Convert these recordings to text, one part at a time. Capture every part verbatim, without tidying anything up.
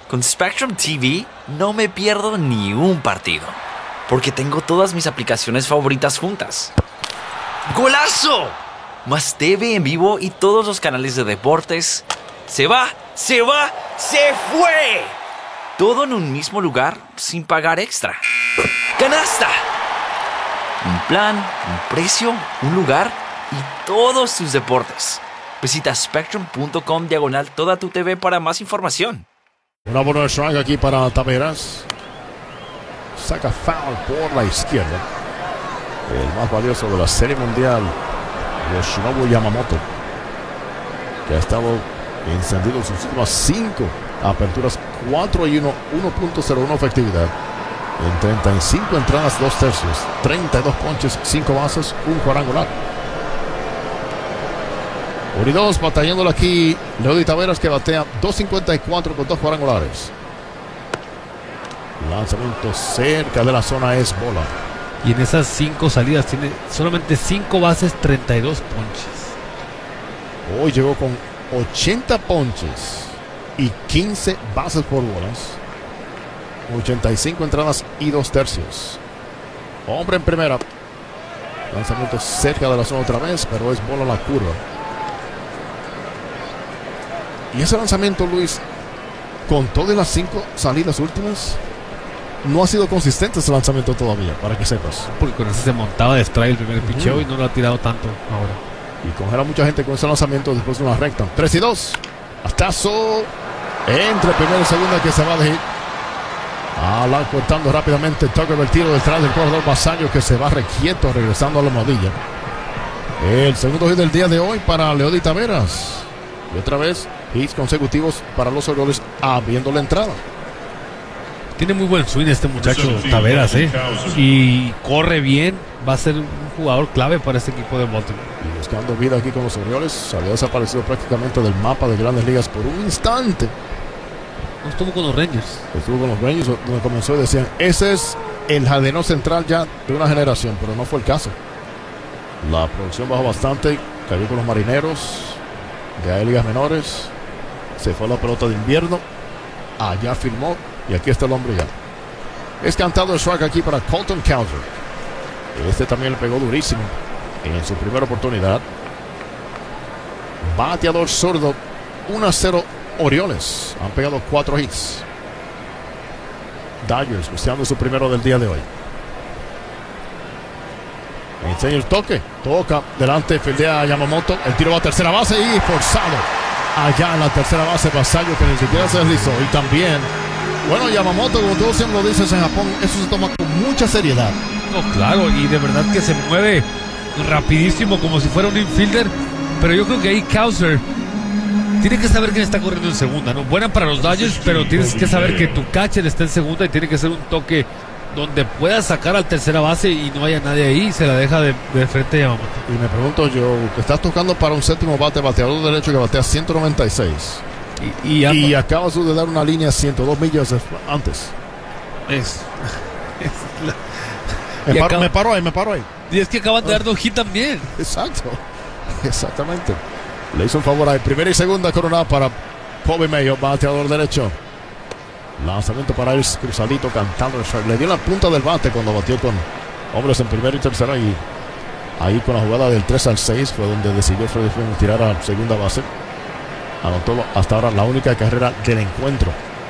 Con Spectrum T V no me pierdo ni un partido, porque tengo todas mis aplicaciones favoritas juntas. ¡Golazo! Más T V en vivo y todos los canales de deportes. ¡Se va! ¡Se va! ¡Se fue! Todo en un mismo lugar sin pagar extra. ¡Canasta! Un plan, un precio, un lugar y todos tus deportes. Visita spectrum.com diagonal toda tu T V para más información. Una buena strike aquí para Taveras. Saca foul por la izquierda. El más valioso de la Serie Mundial, Yoshinobu Yamamoto, que ha estado encendido en sus últimas cinco aperturas, cuatro y uno, uno punto cero uno efectividad. En treinta y cinco entradas, dos tercios, treinta y dos ponches, cinco bases, un cuadrangular. uno y dos, batallándole aquí Leody Taveras, que batea dos cincuenta y cuatro con dos cuadrangulares. Lanzamiento cerca de la zona, es bola. Y en esas cinco salidas tiene solamente cinco bases, treinta y dos ponches. Hoy llegó con ochenta ponches y quince bases por bolas. ochenta y cinco entradas y dos tercios. Hombre en primera. Lanzamiento cerca de la zona otra vez, pero es bola a la curva. Y ese lanzamiento, Luis, con todas las cinco salidas últimas, no ha sido consistente ese lanzamiento todavía, para que sepas. Porque con ese se montaba de strike el primer picheo, uh-huh, y no lo ha tirado tanto ahora. Y congela mucha gente con ese lanzamiento después de una recta. tres y dos. Bastazo entre primera y segunda, que se va de hit. Alan cortando rápidamente. Toque vertido detrás del corredor Basallo, que se va requieto regresando a la almohadilla. El segundo hit del día de hoy para Leody Taveras. Y otra vez hits consecutivos para los Orioles, abriendo la entrada. Tiene muy buen swing este muchacho Taveras, ¿eh? Y corre bien. Va a ser un jugador clave para este equipo de Baltimore. Y buscando vida aquí con los Orioles. Había desaparecido prácticamente del mapa de Grandes Ligas por un instante. No estuvo con los Rangers. Estuvo con los Rangers, donde comenzó y decían: ese es el jardinero central ya de una generación, pero no fue el caso. La producción bajó bastante. Cayó con los Marineros de A Ligas Menores. Se fue a la pelota de invierno. Allá firmó. Y aquí está el hombre ya. Es cantado el strike aquí para Colton Cowser. Este también le pegó durísimo en su primera oportunidad. Bateador zurdo. uno a cero Orioles. Han pegado cuatro hits. Dodgers buscando su primero del día de hoy. Enseña el toque. Toca delante, fildea a Yamamoto. El tiro va a tercera base y forzado. Allá en la tercera base, Basallo, que ni siquiera se deslizó. Y también, bueno, Yamamoto, como tú siempre lo dices en Japón, eso se toma con mucha seriedad. No, claro, y de verdad que se mueve rapidísimo como si fuera un infielder. Pero yo creo que ahí Cowser tiene que saber quién está corriendo en segunda, ¿no? Buena para los Dodgers, pero tienes que saber que tu catcher está en segunda y tiene que ser un toque donde pueda sacar al tercera base y no haya nadie ahí, se la deja de, de frente a Yamamoto. Y me pregunto yo, que estás tocando para un séptimo bate, bateador derecho que batea ciento noventa y seis. Y, y, y acabas de dar una línea ciento dos millas antes. Es, es la... Me, paro, acaba... me paro ahí, me paro ahí. Y es que acaban de dar dos hits también. Exacto, exactamente. Le hizo un favor ahí. Primera y segunda coronada para Kobe Mayo, bateador derecho. Lanzamiento para él, cruzadito, cantando el strike. Le dio la punta del bate cuando batió con hombres en primera y tercera. Y ahí con la jugada del tres al seis fue donde decidió Freddie Freeman tirar a segunda base. Anotó hasta ahora la única carrera del encuentro.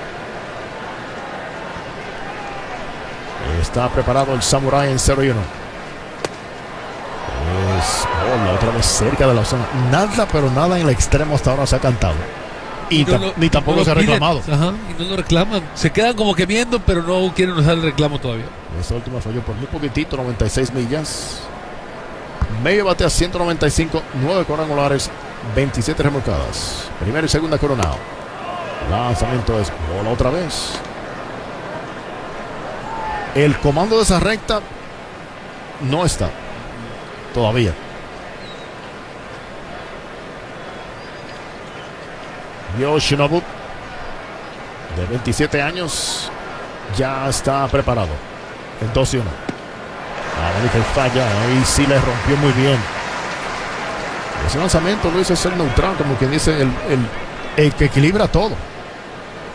Está preparado el Samurai en cero y uno. Es bola otra vez cerca de la zona. Nada, pero nada en el extremo hasta ahora se ha cantado. Y, y no lo, ni tampoco no se ha reclamado. Ajá, y no lo reclaman. Se quedan como que viendo, pero no quieren usar el reclamo todavía. Esta última falló por muy poquitito, noventa y seis millas. Medio batea ciento noventa y cinco, nueve cuadrangulares, veintisiete remolcadas. Primera y segunda coronado. Lanzamiento es bola otra vez. El comando de esa recta no está todavía. Yoshinobu, de veintisiete años, ya está preparado. En dos y uno. América falla, ahí sí le rompió muy bien. Ese lanzamiento, Luis, es el neutral, como quien dice, el, el, el que equilibra todo.